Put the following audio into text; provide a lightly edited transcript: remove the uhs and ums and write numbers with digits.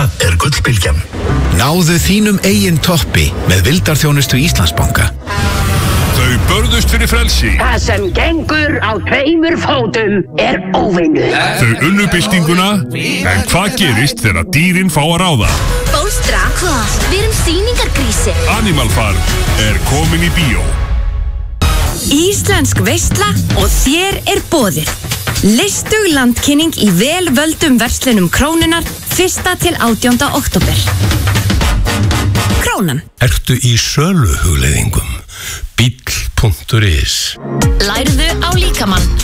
Þetta Gullbylgjan. Náðu þínum eigin toppi með vildarþjónustu Íslandsbanka. Þau börðust fyrir frelsi. Það sem gengur á tveimur fótum óvinur. Þau unnu byltinguna, en hvað gerist þegar dýrin fá að ráða? Bólstra, hvað? Við erum sýningargrísi. Animal Farm komin í bíó. Íslensk veisla og þér boðið. Leistug landkynning í vel völdum verslunum Krónunnar 1. til 18. október. Krónan. Ertu í söluhugleiðingum? Bíll.is Lærðu á líkamann.